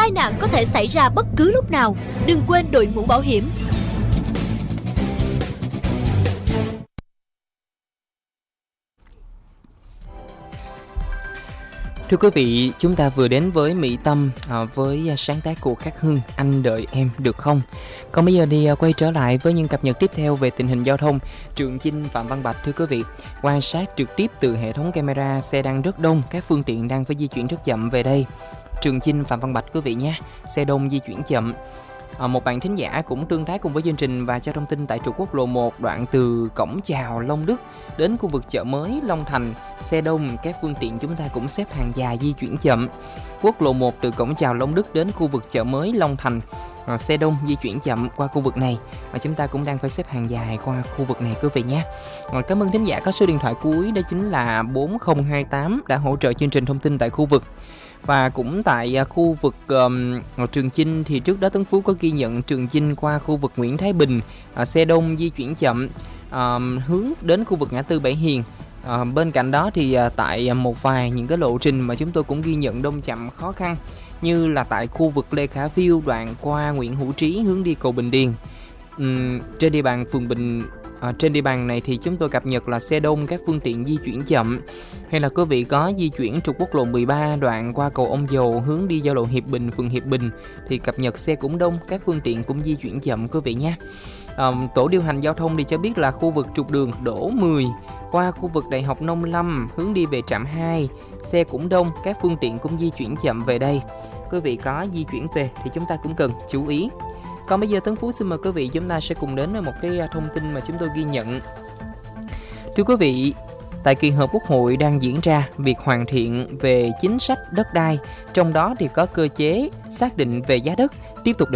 tai nạn có thể xảy ra bất cứ lúc nào. Đừng quên đội mũ bảo hiểm. Thưa quý vị, chúng ta vừa đến với Mỹ Tâm với sáng tác của Khắc Hưng, Anh Đợi Em Được Không. Còn bây giờ thì quay trở lại với những cập nhật tiếp theo về tình hình giao thông. Trường Chinh, Phạm Văn Bạch, thưa quý vị, quan sát trực tiếp từ hệ thống camera, xe đang rất đông, các phương tiện đang phải di chuyển rất chậm về đây. Trường Chinh, Phạm Văn Bạch quý vị nhé, xe đông di chuyển chậm. Một bạn thính giả cũng tương tác cùng với chương trình và cho thông tin tại trục quốc lộ 1 đoạn từ cổng chào Long Đức đến khu vực chợ mới Long Thành, xe đông, các phương tiện chúng ta cũng xếp hàng dài di chuyển chậm. Quốc lộ 1 từ cổng chào Long Đức đến khu vực chợ mới Long Thành, xe đông di chuyển chậm qua khu vực này và chúng ta cũng đang phải xếp hàng dài qua khu vực này quý vị nhé. Cảm ơn thính giả có số điện thoại cuối đó chính là 4028 đã hỗ trợ chương trình thông tin tại khu vực. Và cũng tại khu vực Trường Chinh thì trước đó Tấn Phú có ghi nhận Trường Chinh qua khu vực Nguyễn Thái Bình, xe đông di chuyển chậm hướng đến khu vực ngã tư Bảy Hiền. Bên cạnh đó thì tại một vài những cái lộ trình mà chúng tôi cũng ghi nhận đông chậm khó khăn, như là tại khu vực Lê Khả Phiêu đoạn qua Nguyễn Hữu Trí hướng đi cầu Bình Điền. Trên địa bàn phường trên địa bàn này thì chúng tôi cập nhật là xe đông, các phương tiện di chuyển chậm. Hay là quý vị có di chuyển trục quốc lộ 13 đoạn qua cầu Ông Dầu hướng đi giao lộ Hiệp Bình, phường Hiệp Bình thì cập nhật xe cũng đông, các phương tiện cũng di chuyển chậm quý vị nhé. Tổ điều hành giao thông thì cho biết là khu vực trục đường Đỗ 10 qua khu vực Đại học Nông Lâm hướng đi về trạm 2, xe cũng đông, các phương tiện cũng di chuyển chậm về đây. Quý vị có di chuyển về thì chúng ta cũng cần chú ý. Còn bây giờ Tấn Phú xin mời quý vị chúng ta sẽ cùng đến với một cái thông tin mà chúng tôi ghi nhận. Thưa quý vị, tại kỳ họp Quốc hội đang diễn ra, việc hoàn thiện về chính sách đất đai, trong đó thì có cơ chế xác định về giá đất tiếp tục được